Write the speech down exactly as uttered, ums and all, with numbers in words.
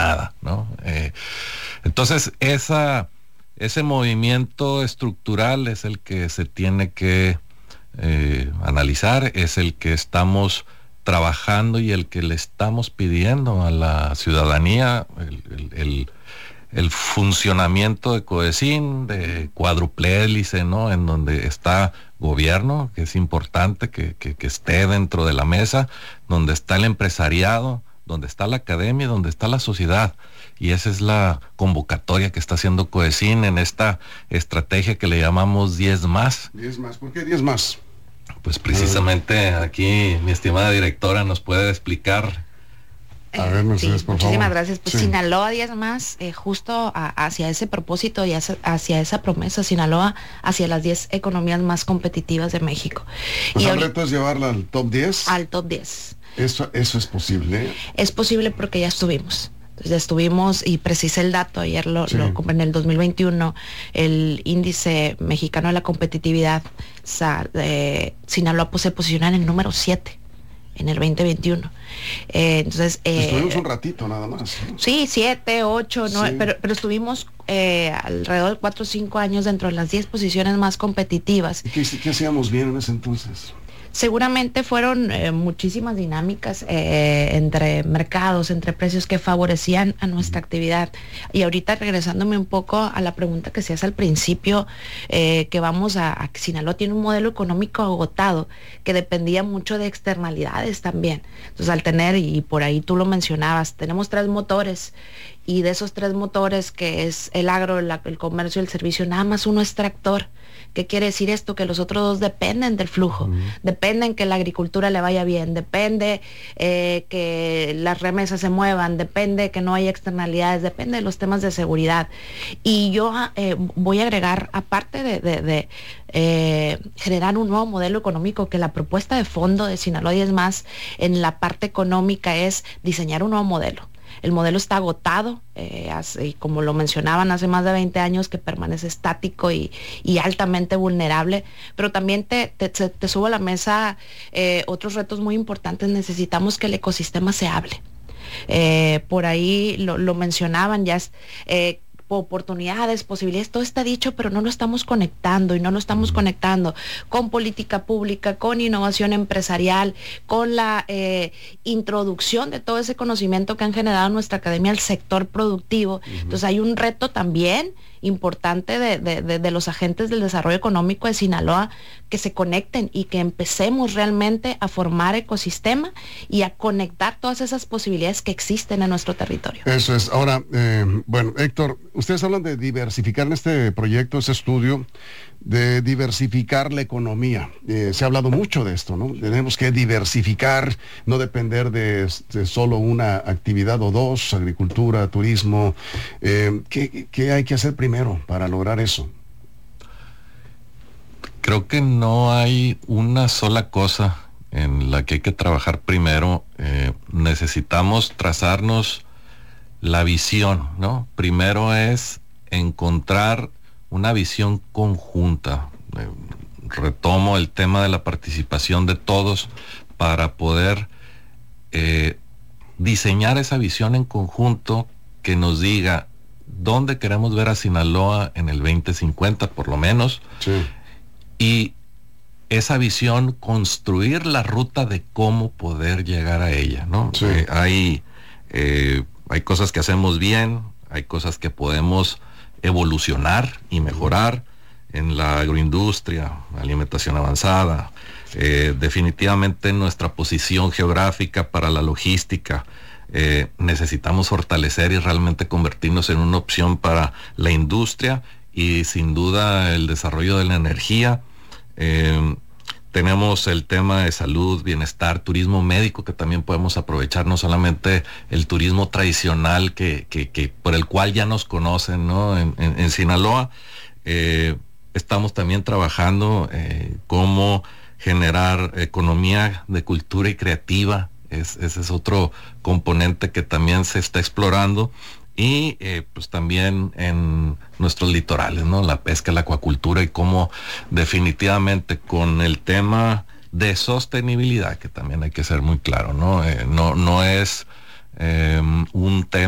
nada, ¿no? Eh, entonces, esa, ese movimiento estructural es el que se tiene que eh, analizar, es el que estamos trabajando y el que le estamos pidiendo a la ciudadanía, el, el, el, el funcionamiento de CODECIN, de cuádruple hélice, ¿no? En donde está gobierno, que es importante que, que, que esté dentro de la mesa, donde está el empresariado, donde está la academia, donde está la sociedad. Y esa es la convocatoria que está haciendo CODECIN en esta estrategia que le llamamos diez más. diez más, ¿por qué diez más? Pues precisamente aquí mi estimada directora nos puede explicar. A ver, Mercedes, sí, por muchísimas favor. gracias. Pues Sí. Sinaloa diez más, eh, justo a, hacia ese propósito y hacia, hacia esa promesa, Sinaloa hacia las diez economías más competitivas de México. O y sea, el ahorita, reto es llevarla al top diez. al top diez. Eso, eso es posible. Es posible porque ya estuvimos. Entonces ya estuvimos, y precisé el dato, ayer lo, Sí. lo en el dos mil veintiuno, el índice mexicano de la competitividad, sa, eh, Sinaloa pues, se posiciona en el número siete en el veinte veintiuno. Eh, entonces... Eh, Estuvimos un ratito nada más, ¿no? Sí, siete, ocho, nueve, Sí. pero, pero estuvimos eh, alrededor de cuatro o cinco años dentro de las diez posiciones más competitivas. ¿Y qué, qué hacíamos bien en ese entonces? Seguramente fueron eh, muchísimas dinámicas eh, entre mercados, entre precios que favorecían a nuestra actividad. Y ahorita regresándome un poco a la pregunta que se hace al principio, eh, que vamos a, a que Sinaloa tiene un modelo económico agotado que dependía mucho de externalidades también. Entonces al tener, y por ahí tú lo mencionabas, tenemos tres motores, y de esos tres motores, que es el agro, el, el comercio y el servicio, nada más uno es tractor. ¿Qué quiere decir esto? Que los otros dos dependen del flujo, uh-huh. dependen que la agricultura le vaya bien, depende eh, que las remesas se muevan, depende que no haya externalidades, depende de los temas de seguridad. Y yo eh, voy a agregar, aparte de, de, de eh, generar un nuevo modelo económico, que la propuesta de fondo de Sinaloa diez más en la parte económica es diseñar un nuevo modelo. El modelo está agotado, eh, hace, como lo mencionaban, hace más de veinte años que permanece estático y, y altamente vulnerable, pero también te, te, te subo a la mesa eh, otros retos muy importantes. Necesitamos que el ecosistema se hable. Eh, por ahí lo, lo mencionaban, ya es... Eh, oportunidades, posibilidades, todo está dicho, pero no lo estamos conectando y no lo estamos conectando con política pública, con innovación empresarial, con la eh, introducción de todo ese conocimiento que han generado en nuestra academia al sector productivo. Uh-huh. Entonces hay un reto también importante de, de, de, de los agentes del desarrollo económico de Sinaloa, que se conecten y que empecemos realmente a formar ecosistema y a conectar todas esas posibilidades que existen en nuestro territorio. Eso es. Ahora, eh, bueno, Héctor, ustedes hablan de diversificar en este proyecto, ese estudio, de diversificar la economía. Eh, se ha hablado mucho de esto, ¿no? Tenemos que diversificar, no depender de, de solo una actividad o dos, agricultura, turismo. Eh, ¿qué, ¿Qué hay que hacer primero para lograr eso? Creo que no hay una sola cosa en la que hay que trabajar primero. Eh, necesitamos trazarnos la visión, ¿no? Primero es encontrar una visión conjunta. Eh, retomo el tema de la participación de todos para poder eh, diseñar esa visión en conjunto que nos diga dónde queremos ver a Sinaloa en el veinte cincuenta, por lo menos. Sí. Y esa visión, construir la ruta de cómo poder llegar a ella, ¿no? Sí. Eh, hay, eh, hay cosas que hacemos bien, hay cosas que podemos evolucionar y mejorar en la agroindustria, alimentación avanzada, eh, definitivamente nuestra posición geográfica para la logística. Eh, necesitamos fortalecer y realmente convertirnos en una opción para la industria y sin duda el desarrollo de la energía. Eh, tenemos el tema de salud, bienestar, turismo médico, que también podemos aprovechar, no solamente el turismo tradicional que, que, que por el cual ya nos conocen, ¿no? En, en, en Sinaloa eh, estamos también trabajando eh, cómo generar economía de cultura y creativa. Es, ese es otro componente que también se está explorando. Y eh, pues también en nuestros litorales, ¿no? La pesca, la acuacultura y cómo definitivamente con el tema de sostenibilidad, que también hay que ser muy claro, ¿no? Eh, no, no es eh, un tema